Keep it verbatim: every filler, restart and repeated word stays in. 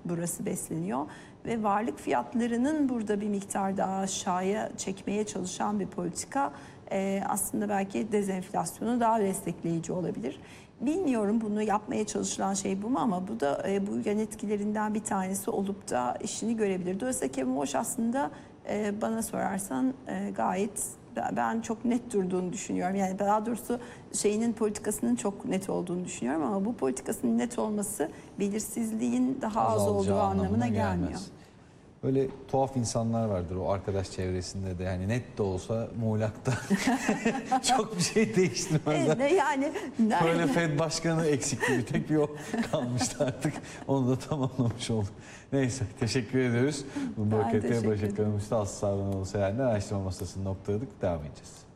burası besleniyor. Ve varlık fiyatlarının burada bir miktar daha aşağıya çekmeye çalışan bir politika e, aslında belki dezenflasyonu daha destekleyici olabilir. Bilmiyorum bunu yapmaya çalışılan şey bu mu, ama bu da e, bu yan etkilerinden bir tanesi olup da işini görebilir. Dolayısıyla Kevin Walsh aslında e, bana sorarsan e, gayet, ben çok net durduğunu düşünüyorum. Yani daha doğrusu şeyinin, politikasının çok net olduğunu düşünüyorum, ama bu politikasının net olması belirsizliğin daha az Azalacağı olduğu anlamına, anlamına gelmiyor. gelmez. Öyle tuhaf insanlar vardır o arkadaş çevresinde de, yani net de olsa muğlakta çok bir şey değiştirmezler. Evet, yani Böyle Fed başkanı eksikti, bir tek bir o kalmıştı artık. Onu da tamamlamış olduk. Neyse, teşekkür ediyoruz. Bu Ben Bloomberg teşekkür Başak Ekonomisti Aslı Sarvanoğlu Seyen'den araştırma masasının noktaladık. Devam edeceğiz.